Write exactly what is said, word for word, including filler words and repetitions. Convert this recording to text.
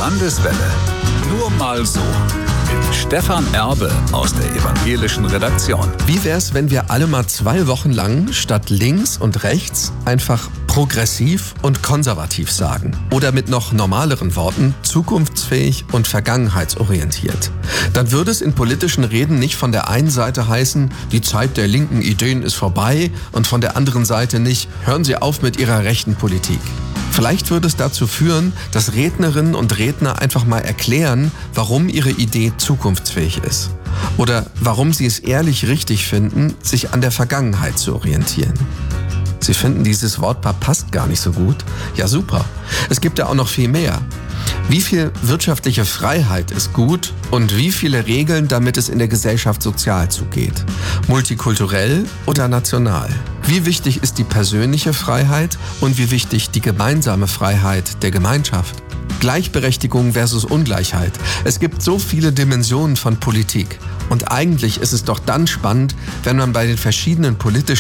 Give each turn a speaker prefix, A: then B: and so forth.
A: Landeswelle. Nur mal so. Mit Stefan Erbe aus der evangelischen Redaktion.
B: Wie wär's, wenn wir alle mal zwei Wochen lang statt links und rechts einfach progressiv und konservativ sagen? Oder mit noch normaleren Worten, zukunftsfähig und vergangenheitsorientiert. Dann würde es in politischen Reden nicht von der einen Seite heißen, die Zeit der linken Ideen ist vorbei, und von der anderen Seite nicht, hören Sie auf mit Ihrer rechten Politik. Vielleicht würde es dazu führen, dass Rednerinnen und Redner einfach mal erklären, warum ihre Idee zukunftsfähig ist. Oder warum sie es ehrlich richtig finden, sich an der Vergangenheit zu orientieren. Sie finden, dieses Wortpaar passt gar nicht so gut? Ja, super. Es gibt ja auch noch viel mehr. Wie viel wirtschaftliche Freiheit ist gut und wie viele Regeln, damit es in der Gesellschaft sozial zugeht? Multikulturell oder national? Wie wichtig ist die persönliche Freiheit und wie wichtig die gemeinsame Freiheit der Gemeinschaft? Gleichberechtigung versus Ungleichheit. Es gibt so viele Dimensionen von Politik. Und eigentlich ist es doch dann spannend, wenn man bei den verschiedenen politischen